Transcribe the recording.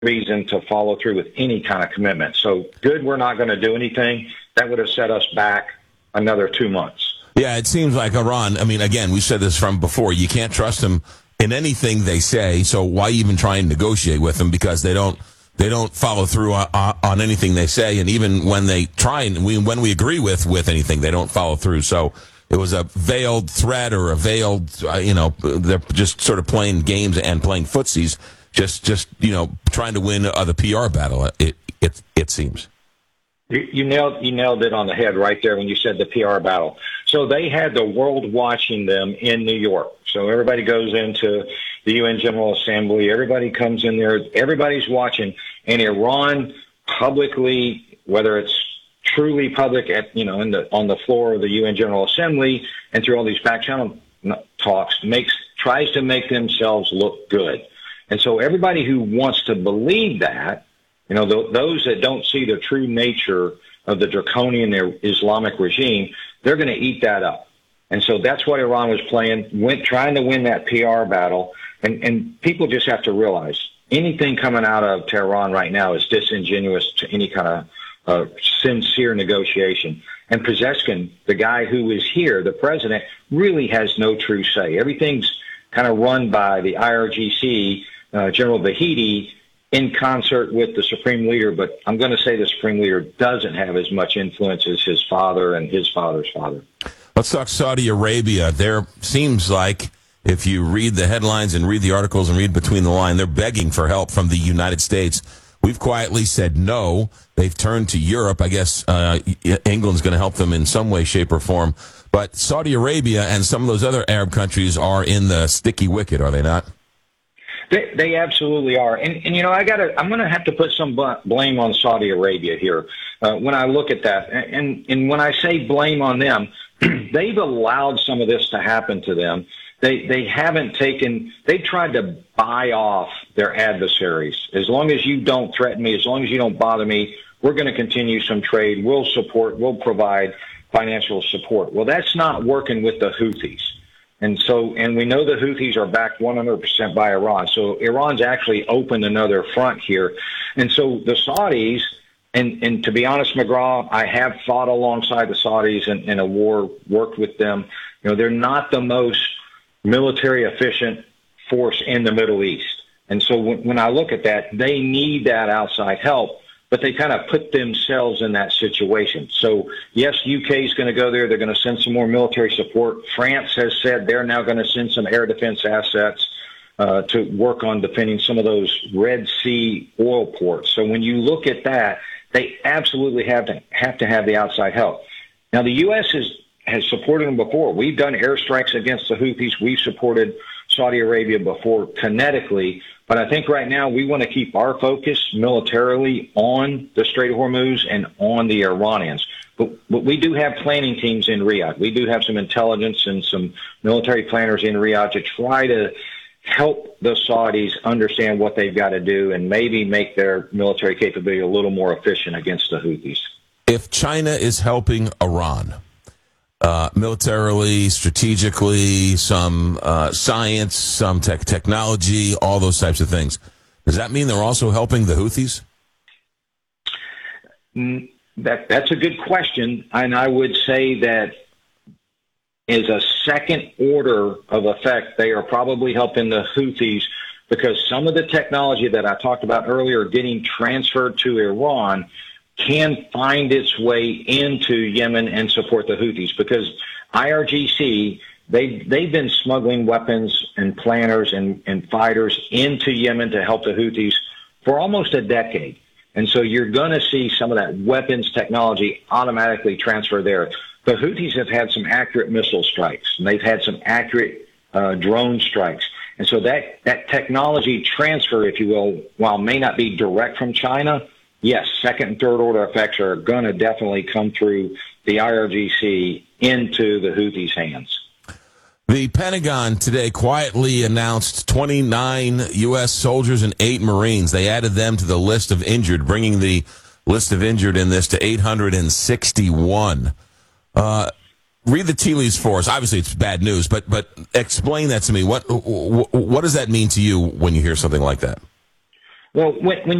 reason to follow through with any kind of commitment. So good, we're not going to do anything. That would have set us back another 2 months. Yeah, it seems like Iran, I mean, again, we said this from before, you can't trust them in anything they say, so why even try and negotiate with them, because they don't follow through on anything they say, and even when they try and when we agree with anything, they don't follow through. So it was a veiled threat or a veiled, they're just sort of playing games and playing footsies, just trying to win the PR battle. It seems. You nailed it on the head right there when you said the PR battle. So they had the world watching them in New York. So everybody goes into the UN General Assembly. Everybody comes in there. Everybody's watching. And Iran publicly, whether it's truly public on the floor of the UN General Assembly and through all these back channel talks, tries to make themselves look good. And so everybody who wants to believe that, those that don't see the true nature of the draconian Islamic regime, they're going to eat that up. And so that's what Iran was trying to win that PR battle. And people just have to realize anything coming out of Tehran right now is disingenuous to any kind of sincere negotiation. And Pezeshkian, the guy who is here, the president, really has no true say. Everything's kind of run by the IRGC, General Vahidi, in concert with the Supreme Leader, but I'm going to say the Supreme Leader doesn't have as much influence as his father and his father's father. Let's talk Saudi Arabia. There seems like, if you read the headlines and read the articles and read between the line, they're begging for help from the United States. We've quietly said no. They've turned to Europe. I guess England's going to help them in some way, shape, or form. But Saudi Arabia and some of those other Arab countries are in the sticky wicket, are they not? They absolutely are. And I'm going to have to put some blame on Saudi Arabia here when I look at that. And when I say blame on them, they've allowed some of this to happen to them. They tried to buy off their adversaries. As long as you don't threaten me, as long as you don't bother me, we're going to continue some trade. We'll provide financial support. Well, that's not working with the Houthis. And we know the Houthis are backed 100% by Iran. So Iran's actually opened another front here. And so the Saudis, and to be honest, McGraw, I have fought alongside the Saudis in a war, worked with them. They're not the most military efficient force in the Middle East. And so when I look at that, they need that outside help, but they kind of put themselves in that situation. So, yes, UK is going to go there. They're going to send some more military support. France has said they're now going to send some air defense assets to work on defending some of those Red Sea oil ports. So when you look at that, they absolutely have to have the outside help. Now, the U.S. has supported them before. We've done airstrikes against the Houthis. We've supported Saudi Arabia before kinetically. But I think right now we want to keep our focus militarily on the Strait of Hormuz and on the Iranians. But we do have planning teams in Riyadh. We do have some intelligence and some military planners in Riyadh to try to help the Saudis understand what they've got to do and maybe make their military capability a little more efficient against the Houthis. If China is helping Iran, militarily, strategically, some science, some technology, all those types of things, does that mean they're also helping the Houthis? That's a good question, and I would say that as a second order of effect, they are probably helping the Houthis because some of the technology that I talked about earlier getting transferred to Iran can find its way into Yemen and support the Houthis because IRGC, they've been smuggling weapons and planners and fighters into Yemen to help the Houthis for almost a decade. And so you're going to see some of that weapons technology automatically transfer there. The Houthis have had some accurate missile strikes, and they've had some accurate drone strikes. And so that technology transfer, if you will, while may not be direct from China, yes, second and third order effects are going to definitely come through the IRGC into the Houthis' hands. The Pentagon today quietly announced 29 U.S. soldiers and 8 Marines. They added them to the list of injured, bringing the list of injured in this to 861. Read the tea leaves for us. Obviously, it's bad news, but explain that to me. What does that mean to you when you hear something like that? Well, when